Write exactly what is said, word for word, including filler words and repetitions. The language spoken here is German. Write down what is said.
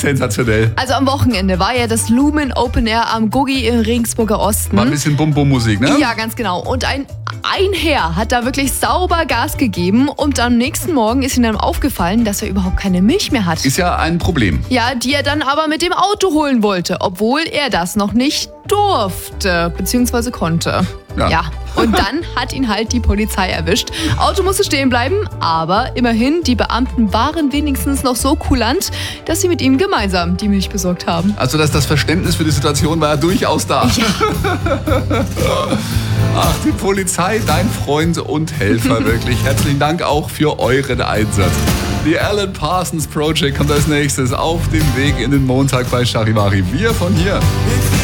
sensationell. Also am Wochenende war ja das Lumen Open Air am Guggi im Regensburger Osten. War ein bisschen Bum-Bum-Musik, ne? Ja, ganz genau. Und ein, ein Herr hat da wirklich sauber Gas gegeben und am nächsten Morgen ist ihm dann aufgefallen, dass er überhaupt keine Milch mehr hat. Ist ja ein Problem. Ja, die er dann aber mit dem Auto holen wollte, obwohl er das noch nicht durfte, beziehungsweise konnte. Ja. ja. Und dann hat ihn halt die Polizei erwischt. Auto musste stehen bleiben, aber immerhin, die Beamten waren wenigstens noch so kulant, dass sie mit ihm gemeinsam die Milch besorgt haben. Also das, das Verständnis für die Situation war ja durchaus da. Ja. Ach, die Polizei, dein Freund und Helfer, wirklich. Herzlichen Dank auch für euren Einsatz. Die Alan Parsons Project kommt als nächstes auf dem Weg in den Montag bei Charivari. Wir von hier.